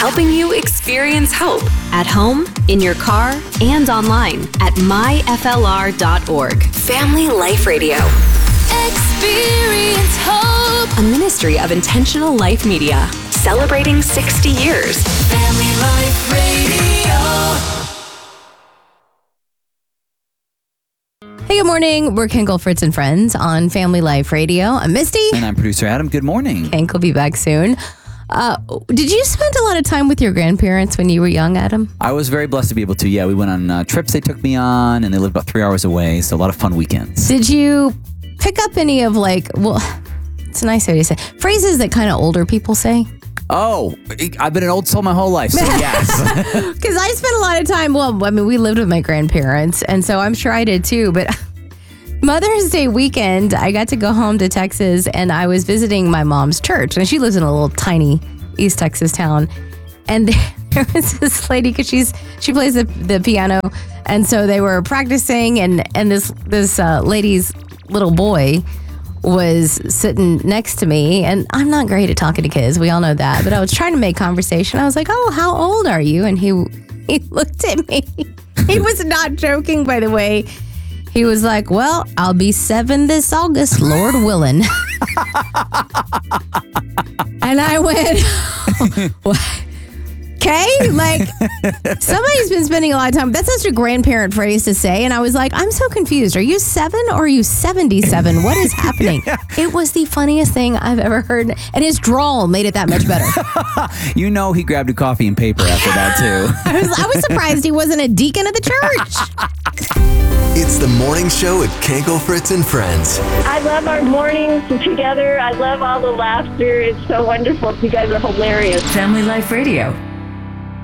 helping you experience hope at home, in your car, and online at myflr.org. Family Life Radio. Experience hope. A ministry of Intentional Life Media. Celebrating 60 years. Family Life Radio. Hey, good morning. We're Kenkel, Fritz, and Friends on Family Life Radio. I'm Misty. And I'm producer Adam. Good morning. Kenkel will be back soon. Did you spend a lot of time with your grandparents when you were young, Adam? I was very blessed to be able to. Yeah, we went on trips they took me on, and they lived about 3 hours away, so a lot of fun weekends. Did you pick up any of it's a nice way to say, phrases that kind of older people say? Oh, I've been an old soul my whole life, so yes. Because I spent a lot of time, we lived with my grandparents, and so I'm sure I did too, but Mother's Day weekend, I got to go home to Texas, and I was visiting my mom's church, and she lives in a little tiny East Texas town, and there was this lady, because she plays the piano, and so they were practicing, and this lady's little boy was sitting next to me, and I'm not great at talking to kids, we all know that, but I was trying to make conversation. I was like, "Oh, how old are you?" And he looked at me. He was not joking, by the way. He was like, "Well, I'll be 7 this August, Lord willing." And I went, "What? Okay, like somebody's been spending a lot of time." That's such a grandparent phrase to say. And I was like, "I'm so confused. Are you 7 or are you 77? What is happening?" It was the funniest thing I've ever heard. And his drawl made it that much better. You know he grabbed a coffee and paper after that, too. I was surprised he wasn't a deacon of the church. It's the morning show at Kenkel, Fritz, and Friends. I love our mornings together. I love all the laughter. It's so wonderful. You guys are hilarious. Family Life Radio.